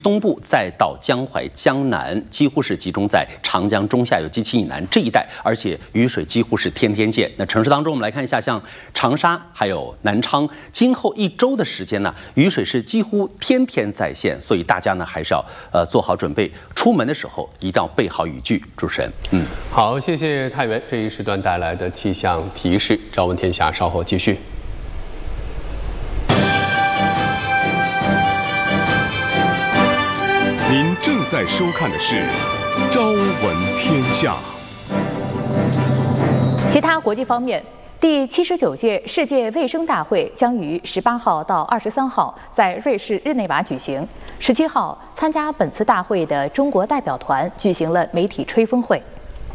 东部再到江淮、江南，几乎是集中在长江中下游及其以南这一带，而且雨水几乎是天天见。那城市当中，我们来看一下，像长沙还有南昌，今后1周的时间呢，雨水是几乎天天在线，所以大家呢还是要做好准备，出门的时候一定要备好雨具。主持人， 好，谢谢太原这一时段带来的气象提示。朝闻天下稍后继续。 您正在收看的是《朝闻天下》。 其他国际方面，第79届世界卫生大会将于18号到23号在瑞士日内瓦举行。17号，参加本次大会的中国代表团举行了媒体吹风会。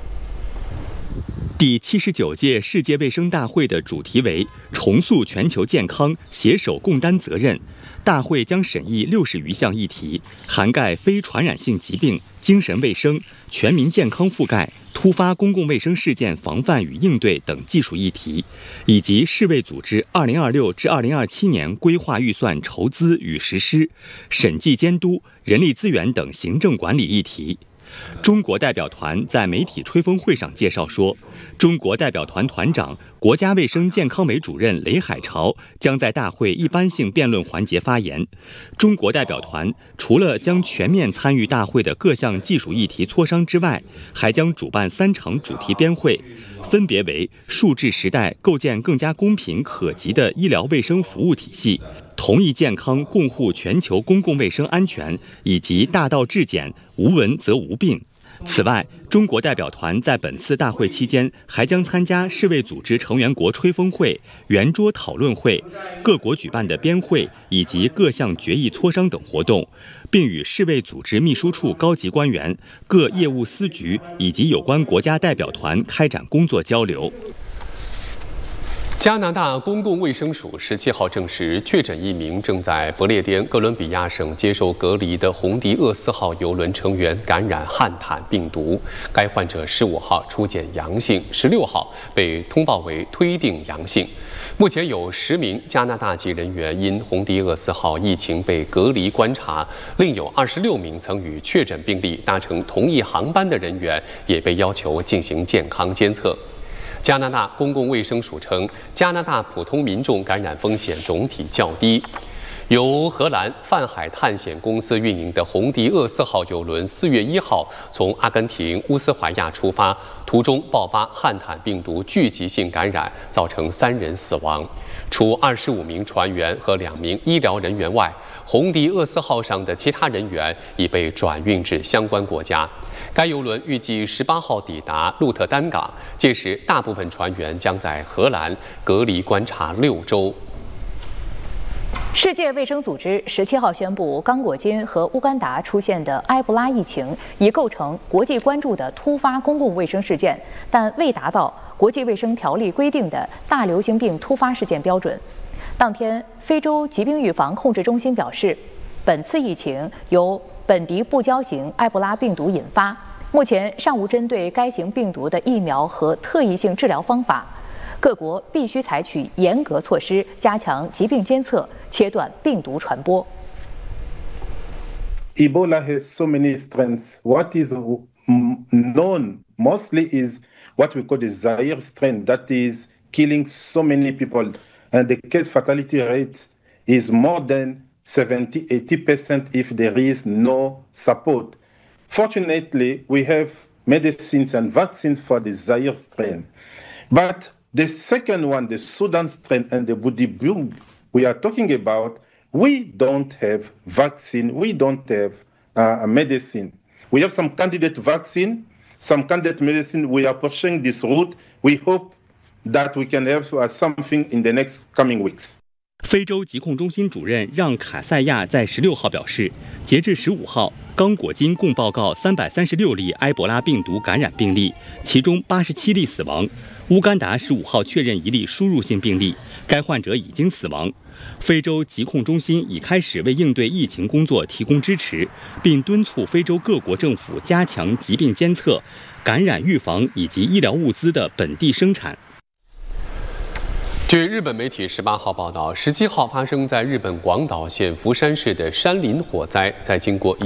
第79届世界卫生大会的主题为“重塑全球健康，携手共担责任”。大会将审议60余项议题，涵盖非传染性疾病、精神卫生、全民健康覆盖、突发公共卫生事件防范与应对等技术议题，以及世卫组织2026至2027年规划预算筹资与实施、审计监督、人力资源等行政管理议题。中国代表团在媒体吹风会上介绍说，中国代表团团长、国家卫生健康委主任雷海潮将在大会一般性辩论环节发言。中国代表团除了将全面参与大会的各项技术议题磋商之外，还将主办3场主题编会，分别为数字时代构建更加公平可及的医疗卫生服务体系、同意健康共护全球公共卫生安全，以及大道至简，无闻则无病。此外，中国代表团在本次大会期间还将参加世卫组织成员国吹风会、圆桌讨论会、各国举办的编会以及各项决议磋商等活动，并与世卫组织秘书处高级官员、各业务司局以及有关国家代表团开展工作交流。 加拿大公共卫生署17号证实，确诊一名正在不列颠哥伦比亚省接受隔离的红迪厄4号邮轮成员感染汉坦病毒。该患者15号初检阳性，16号被通报为推定阳性。目前有10名加拿大籍人员因红迪厄4号疫情被隔离观察，另有26名曾与确诊病例搭乘同一航班的人员也被要求进行健康监测。加拿大公共卫生署称，加拿大普通民众感染风险总体较低。由荷兰泛海探险公司运营的红迪厄4号邮轮4月1号从阿根廷乌斯怀亚出发，途中爆发汉坦病毒聚集性感染，造成3人死亡。除25名船员和2名医疗人员外，红迪厄4号上的其他人员已被转运至相关国家。该邮轮预计18号抵达鹿特丹港，届时大部分船员将在荷兰隔离观察6周。 世界卫生组织17号宣布，刚果金和乌干达出现的埃博拉疫情已构成国际关注的突发公共卫生事件，但未达到国际卫生条例规定的大流行病突发事件标准。当天，非洲疾病预防控制中心表示，本次疫情由本地布胶型埃博拉病毒引发，目前尚无针对该型病毒的疫苗和特异性治疗方法。各国必须采取严格措施，加强疾病监测，切断病毒传播。 Ebola has so many strengths. What is known mostly is what we call the Zaire strain that is killing so many people, and the case fatality rate is more than 70-80% if there is no support. Fortunately, we have medicines and vaccines for the Zaire strain, but the second one, the Sudan strain and the Budibug we are talking about, we don't have vaccine, we don't have medicine. We have some candidate vaccine, some candidate medicine. We are pursuing this route. We hope that we can have something in the next coming weeks. 非洲疾控中心主任让卡塞亚在16号表示，截至15号，刚果金共报告336例埃博拉病毒感染病例，其中87例死亡。乌干达15号确认1例输入性病例，该患者已经死亡。非洲疾控中心已开始为应对疫情工作提供支持，并敦促非洲各国政府加强疾病监测、感染预防以及医疗物资的本地生产。 据日本媒体18号报道，17号发生在日本广岛县福山市的山林火灾，在经过